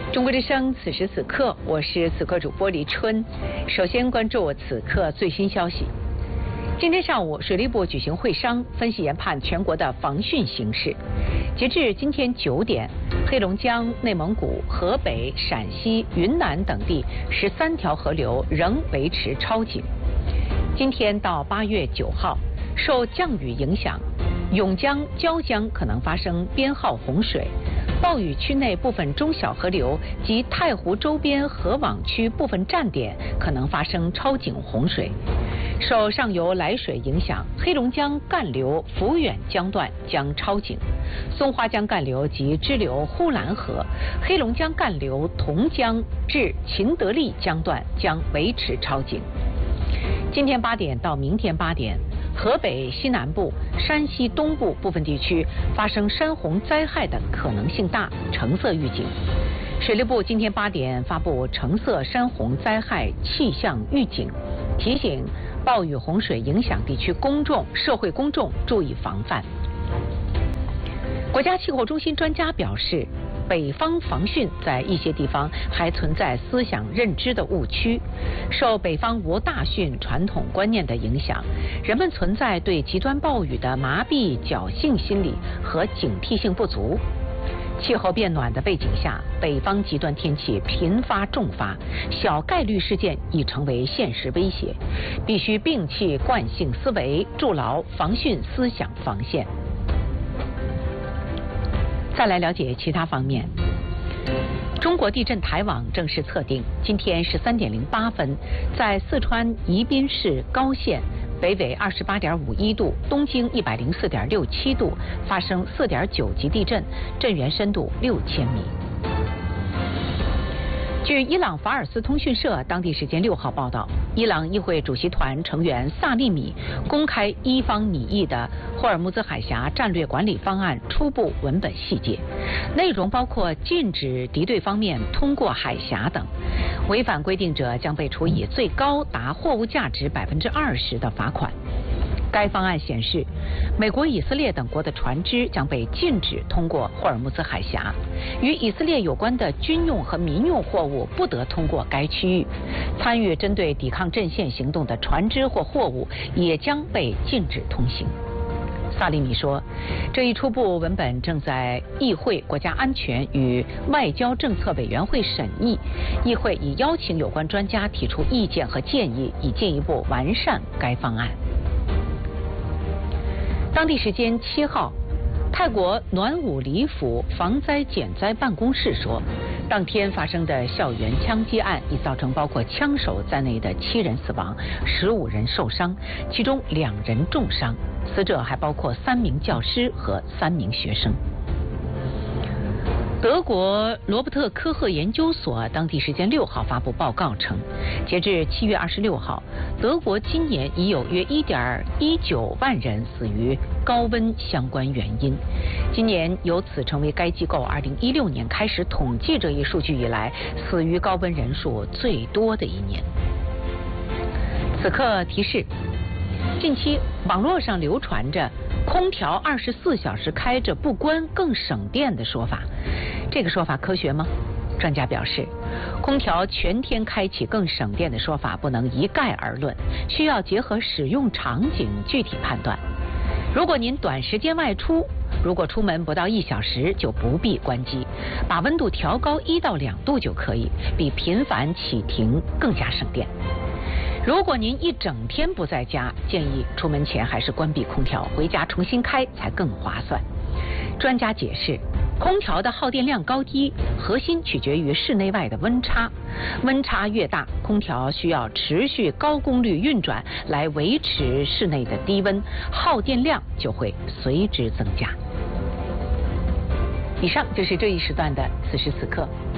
中国之声，此时此刻，我是此刻主播李春。首先关注此刻最新消息。今天上午，水利部举行会商，分析研判全国的防汛形势。截至今天9点，黑龙江、内蒙古、河北、陕西、云南等地13条河流仍维持超警。今天到8月9号，受降雨影响，甬江、椒江可能发生编号洪水。暴雨区内部分中小河流及太湖周边河网区部分站点可能发生超警洪水。受上游来水影响，黑龙江干流抚远江段将超警，松花江干流及支流呼兰河、黑龙江干流同江至秦德利江段将维持超警。今天8点到明天8点，河北西南部、山西东部部分地区发生山洪灾害的可能性大，橙色预警。水利部今天8点发布橙色山洪灾害气象预警，提醒暴雨洪水影响地区公众、社会公众注意防范。国家气候中心专家表示，北方防汛在一些地方还存在思想认知的误区，受北方无大汛传统观念的影响，人们存在对极端暴雨的麻痹侥幸心理和警惕性不足。气候变暖的背景下，北方极端天气频发重发，小概率事件已成为现实威胁，必须摒弃惯性思维，筑牢防汛思想防线。再来了解其他方面。中国地震台网正式测定，今天13点08分，在四川宜宾市高县北纬28.51度，东经104.67度，发生4.9级地震，震源深度6000米。据伊朗法尔斯通讯社当地时间6号报道，伊朗议会主席团成员萨利米公开伊方拟议的霍尔木兹海峡战略管理方案初步文本细节，内容包括禁止敌对方面通过海峡等，违反规定者将被处以最高达货物价值20%的罚款。该方案显示，美国、以色列等国的船只将被禁止通过霍尔木兹海峡，与以色列有关的军用和民用货物不得通过该区域。参与针对抵抗阵线行动的船只或货物也将被禁止通行。萨利米说，这一初步文本正在议会国家安全与外交政策委员会审议，议会已邀请有关专家提出意见和建议，以进一步完善该方案。当地时间7号，泰国暖武里府防灾减灾办公室说，当天发生的校园枪击案已造成包括枪手在内的7人死亡，15人受伤，其中2人重伤，死者还包括3名教师和3名学生。德国罗伯特科赫研究所当地时间6号发布报告称，截至7月26号，德国今年已有约1.19万人死于高温相关原因。今年由此成为该机构2016年开始统计这一数据以来死于高温人数最多的一年。此刻提示，近期网络上流传着空调24小时开着不关更省电的说法，这个说法科学吗？专家表示，空调全天开启更省电的说法不能一概而论，需要结合使用场景具体判断。如果您短时间外出，如果出门不到1小时就不必关机，把温度调高1到2度就可以，比频繁启停更加省电。如果您一整天不在家，建议出门前还是关闭空调，回家重新开才更划算。专家解释，空调的耗电量高低核心取决于室内外的温差，温差越大，空调需要持续高功率运转来维持室内的低温，耗电量就会随之增加。以上就是这一时段的此时此刻。